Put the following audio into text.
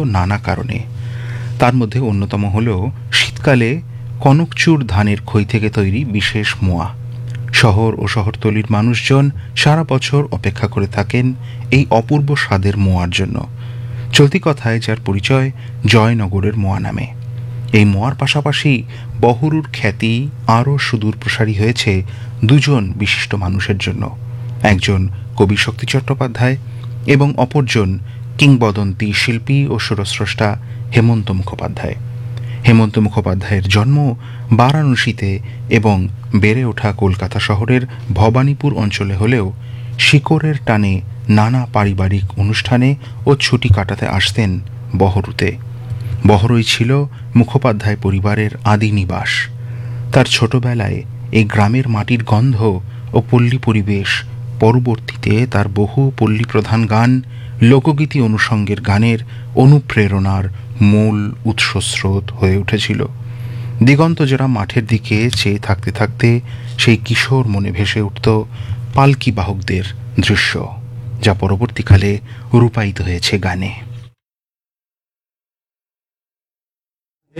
নানা কারণে। তার মধ্যে অন্যতম হল শীতকালে কনকচুর ধানের খই থেকে তৈরি বিশেষ মোয়া। শহর ও শহরতলির মানুষজন সারা বছর অপেক্ষা করে থাকেন এই অপূর্ব স্বাদের মোয়ার জন্য। চলতি কথায় যার পরিচয় জয়নগরের মোয়া নামে। এই মোয়ার পাশাপাশি বহরুর খ্যাতি আরও সুদূর প্রসারী হয়েছে দুজন বিশিষ্ট মানুষের জন্য, একজন কবি শক্তি চট্টোপাধ্যায় এবং অপরজন কিংবদন্তি শিল্পী ও সুরস্রষ্টা হেমন্ত মুখোপাধ্যায়। হেমন্ত মুখোপাধ্যায়ের জন্ম বারাণসীতে এবং বেড়ে ওঠা কলকাতা শহরের ভবানীপুর অঞ্চলে হলেও শিকড়ের টানে নানা পারিবারিক অনুষ্ঠানে ও ছুটি কাটাতে আসতেন বহরুতে। বহরই ছিল মুখোপাধ্যায় পরিবারের আদি নিবাস। তার ছোটবেলায় এই গ্রামের মাটির গন্ধ ও পল্লী পরিবেশ পরবর্তীতে তার বহু পল্লী প্রধান গান, লোকগীতি অনুষঙ্গের গানের অনুপ্রেরণার মূল উৎসস্রোত হয়ে উঠেছিল। দিগন্তজোড়া মাঠের দিকে চেয়ে থাকতে থাকতে সেই কিশোর মনে ভেসে উঠত পালকি বাহকদের দৃশ্য, যা পরবর্তীকালে রূপায়িত হয়েছে গানে।